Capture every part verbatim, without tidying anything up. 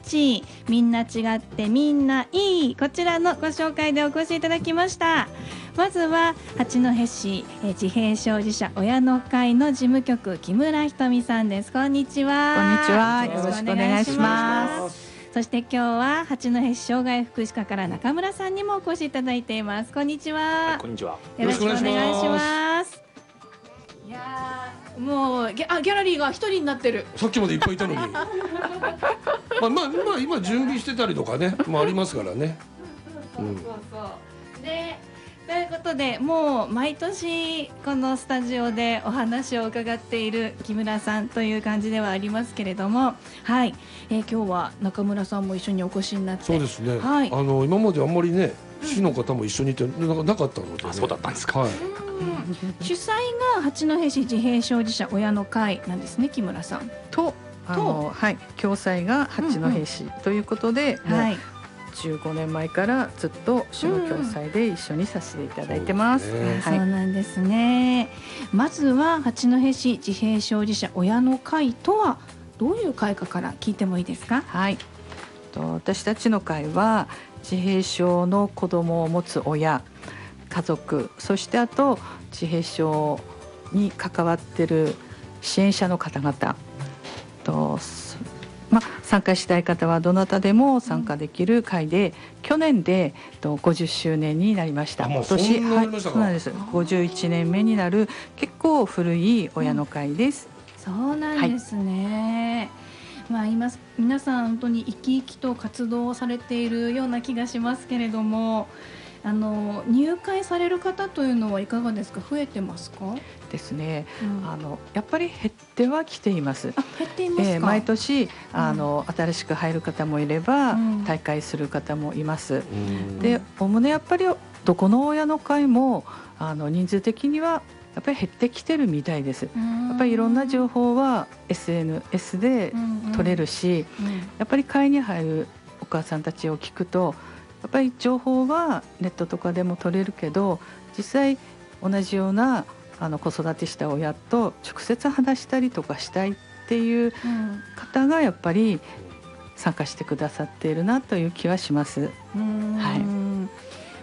ちみんな違ってみんないい、こちらのご紹介でお越しいただきました。まずは八戸市自閉症児者親の会の事務局木村ひとみさんです。こんにちは。 こんにちは。よろしくお願いします。 そして今日は八戸市障害福祉課から中村さんにもお越しいただいています。こんにちは。 はい、こんにちは。 よろしくお願いします。いやもうギ ャ, あギャラリーが一人になってる。 さっきまでいっぱいいたのにまあまあまあ今準備してたりとかね、まあありますからね。 そうそうそうでということで、もう毎年このスタジオでお話を伺っている木村さんという感じではありますけれども、はい、えー、今日は中村さんも一緒にお越しになって。 そうですね、 はい、 あの今まであんまりね市の方も一緒にいてなかなかったので、ね、 あ、そうだったんですか。はい、 主催が八戸市自閉症児者親の会なんですね、木村さんとあの、はい、共催が八戸市ということで、うんうん、はい、じゅうごねんまえからずっと主の共催で一緒にさせていただいてます。 うん、はい、そうなんですね。まずは八戸市自閉症児者親の会とはどういう会かから聞いてもいいですか。 はい、と私たちの会は自閉症の子どもを持つ親、家族、そしてあと自閉症に関わっている支援者の方々と、ま、参加したい方はどなたでも参加できる会で、うん、去年でごじゅっしゅうねんになりました。 今年、はい、そうなんです。 ごじゅういちねんめになる結構古い親の会です。 うん、そうなんですね。はい、まあ、今皆さん本当に生き生きと活動をされているような気がしますけれども、あの入会される方というのはいかがですか。増えてますか。 ですね、うん、あのやっぱり減ってはきています。 あ、減っていますか。 えー、毎年あの、うん、新しく入る方もいれば、うん、退会する方もいます。うん、で、おおむねやっぱりどこの親の会もあの人数的にはやっぱり減ってきてるみたいです。やっぱりいろんな情報は エスエヌエス で取れるし、うんうん、やっぱり会に入るお母さんたちを聞くと、やっぱり情報はネットとかでも取れるけど、実際同じようなあの子育てした親と直接話したりとかしたいっていう方がやっぱり参加してくださっているなという気はします。 うん、はい、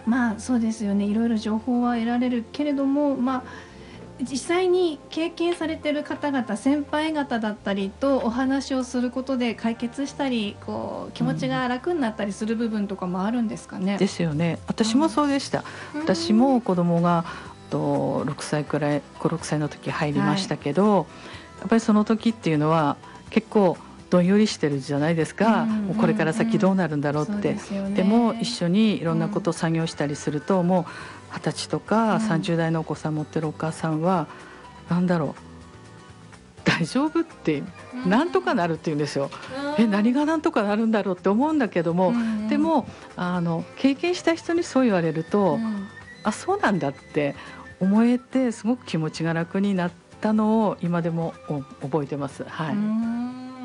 まあそうですよね。いろいろ情報は得られるけれども、まあ実際に経験されている方々、先輩方だったりとお話をすることで解決したり、こう気持ちが楽になったりする部分とかもあるんですかね。 うん、ですよね。私もそうでした。うん、私も子供がとろくさいくらいご、ろくさいの時入りましたけど、はい、やっぱりその時っていうのは結構どんよりしてるじゃないですか。うんうんうん、もうこれから先どうなるんだろうって。 で, ね、でも一緒にいろんなことを作業したりすると、うん、もうはたちとかさんじゅう代のお子さん持ってるお母さんは、うん、なんだろう、大丈夫って、うん、なんとかなるって言うんですよ。うん、え何がなんとかなるんだろうって思うんだけども、うん、でもあの経験した人にそう言われると、うん、あ、そうなんだって思えて、すごく気持ちが楽になったのを今でも覚えてます。はい、うん、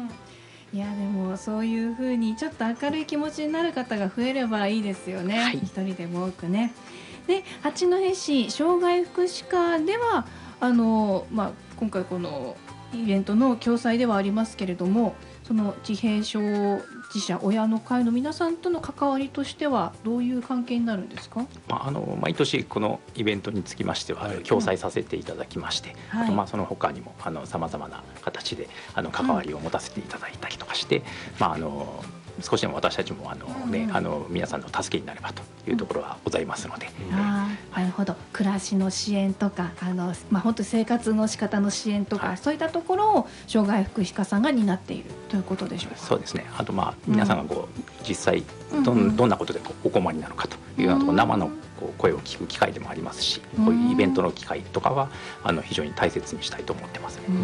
いやでもそういうふうにちょっと明るい気持ちになる方が増えればいいですよね。はい、一人でも多くね。で、八戸市障害福祉課ではあの、まあ、今回このイベントの共催ではありますけれども、その自閉症児者親の会の皆さんとの関わりとしてはどういう関係になるんですか。 まあ、あの毎年このイベントにつきましては、はい、共催させていただきまして、はい、あとまあその他にもさまざまな形であの関わりを持たせていただいたりとかして、うん、まああの少しでも私たちもあの、ね、うん、あの皆さんの助けになればというところはございますので、 うん、あ、なるほど。暮らしの支援とかあの、まあ、本当に生活の仕方の支援とか、はい、そういったところを障害福祉課さんが担っているということでしょうか。 そうですね。あとまあ皆さんがこう、うん、実際 ど, んどんなことでこうお困りなのかというようなところ、うん、生のこう声を聞く機会でもありますし、こういうイベントの機会とかはあの非常に大切にしたいと思ってますね。 うん、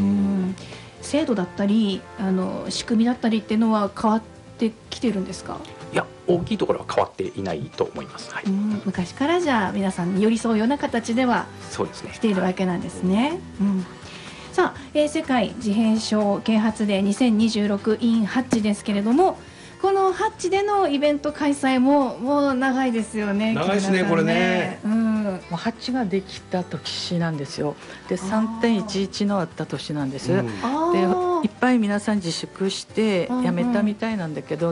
制度だったりあの仕組みだったりっていうのは変わってきてるんですか。 いや、大きいところは変わっていないと思います。はい、うん、 昔からじゃあ皆さんに寄り添うような形ではしているわけなんですね。うん、さあ、えー、世界自閉症啓発デーにせんにじゅうろく in ハッチですけれども、このハッチでのイベント開催ももう長いですよね。 長いですね、これね。 うん、 もうハッチができた年なんですよ。で さんてんいちいち のあった年なんです。うん、でいっぱい皆さん自粛してやめたみたいなんだけど、